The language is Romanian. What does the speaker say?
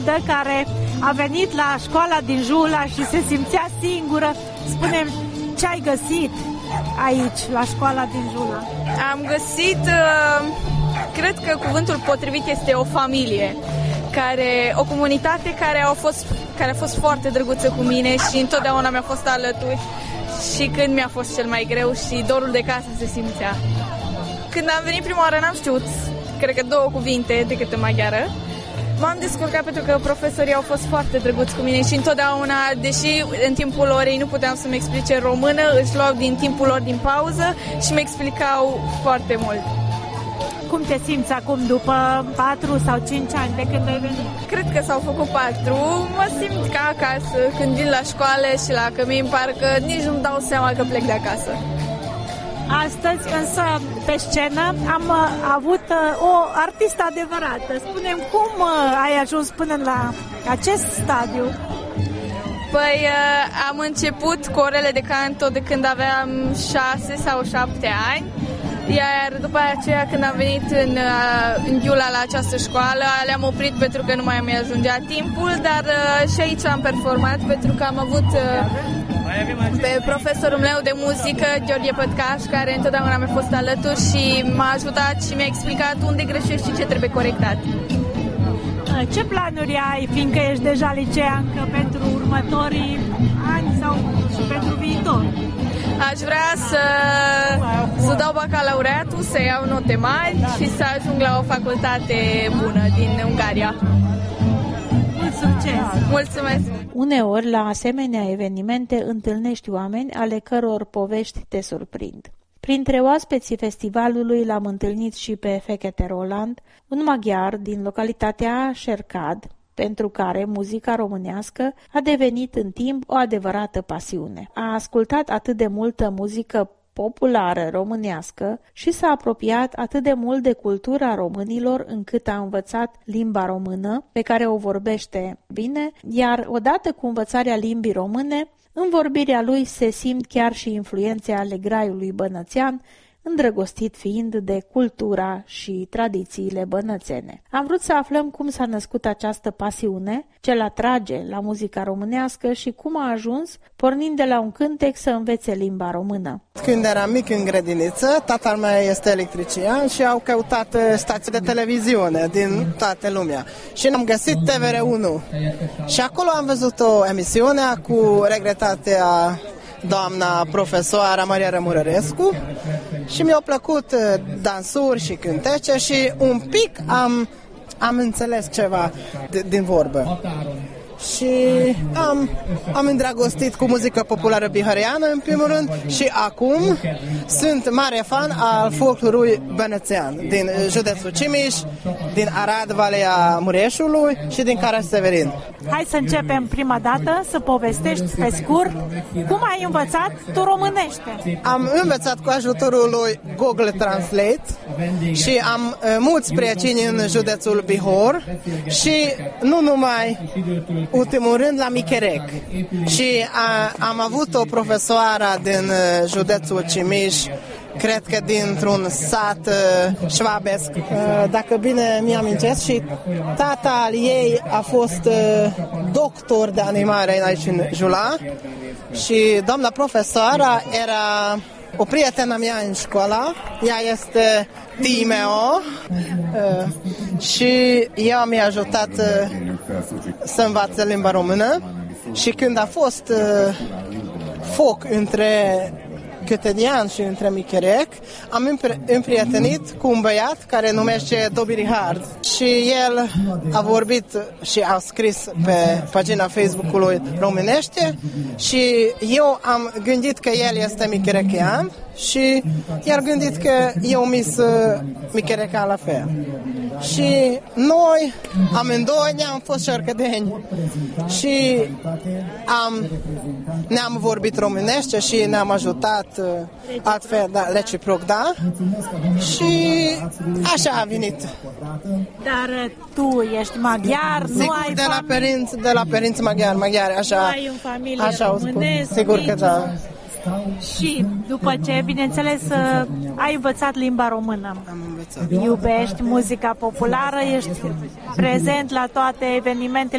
care a venit la școala din Jula și se simțea singură. Spune-mi, ce ai găsit aici, la școala din Jula? Am găsit, cred că cuvântul potrivit este o familie, o comunitate care a fost foarte drăguță cu mine și întotdeauna mi-a fost alături și când mi-a fost cel mai greu și dorul de casă se simțea. Când am venit prima oară n-am știut, cred că 2 cuvinte decât în maghiară. M-am descurcat pentru că profesorii au fost foarte drăguți cu mine și întotdeauna, deși în timpul orei nu puteam să-mi explice română, își luau din timpul lor din pauză și mi explicau foarte mult. Cum te simți acum după 4 sau 5 ani de când ai venit? Cred că s-au făcut 4. Mă simt ca acasă. Când vin la școală și la cămin, parcă nici nu-mi dau seama că plec de acasă. Astăzi, însă, pe scenă am avut o artistă adevărată. Spune-mi, cum ai ajuns până la acest stadiu? Păi, am început cu orele de canto de când aveam 6 sau 7 ani. Iar după aceea, când am venit în Giula la această școală, le-am oprit pentru că nu mai mi ajungea timpul, dar și aici am performat pentru că am avut pe profesorul meu de muzică, George Pătcaș, care întotdeauna mi-a fost alături și m-a ajutat și mi-a explicat unde greșești și ce trebuie corectat. Ce planuri ai, fiindcă ești deja liceancă, pentru următorii ani sau și pentru viitor? Aș vrea să dau bacalaureatul, să iau note mari și să ajung la o facultate bună din Ungaria. Mult succes! Mulțumesc! Uneori, la asemenea evenimente, întâlnești oameni ale căror povești te surprind. Printre oaspeții festivalului l-am întâlnit și pe Fekete Roland, un maghiar din localitatea Șercad, pentru care muzica românească a devenit în timp o adevărată pasiune. A ascultat atât de multă muzică populară românească și s-a apropiat atât de mult de cultura românilor încât a învățat limba română, pe care o vorbește bine, iar odată cu învățarea limbii române, în vorbirea lui se simt chiar și influențe ale graiului bănățean, îndrăgostit fiind de cultura și tradițiile bănățene. Am vrut să aflăm cum s-a născut această pasiune, ce l atrage la muzica românească și cum a ajuns, pornind de la un cântec, să învețe limba română. Când eram mic în grădiniță, tatăl meu este electrician și au căutat stații de televiziune din toată lumea. Și am găsit TVR1. Și acolo am văzut o emisiune cu regretatea doamna profesoara Maria Rămurărescu și mi-au plăcut dansuri și cântece și un pic am înțeles ceva din vorbă. Și am îndrăgostit cu muzică populară bihăreană în primul rând și acum sunt mare fan al folclorului bănățean din județul Cimiș, din Arad, Valea Mureșului și din Caraș-Severin. Hai să începem prima dată să povestești pe scurt cum ai învățat tu românește. Am învățat cu ajutorul lui Google Translate și am mulți prieteni în județul Bihor și nu numai ultimul rând la Micherec. Și am avut o profesoară din județul Cimiș, cred că dintr-un sat șvabesc, dacă bine mi-amintesc, și tata al ei a fost doctor de animare aici în Jula și doamna profesoară era o prietenă mea în școală, ea este Timeo și ea mi-a ajutat să învațe limba română și când a fost foc între Cătădian și între Micherec, am împrietenit cu un băiat care numește Tobi Richard și el a vorbit și a scris pe pagina Facebook-ului Românește și eu am gândit că el este micherechean și i-a gândit că eu mis micherechean la fel. Și noi, amândoi, ne-am fost șercădeni și ne-am vorbit românește și ne-am ajutat altfel, da, reciproc, da? Și așa a venit. Dar tu ești maghiar, sigur, nu ai de la părinți maghiari, așa. Nu ai în familie așa românesc, sigur că da. Și după ce, bineînțeles, ai învățat limba română, țării. Iubești muzica populară, ești prezent la toate evenimentele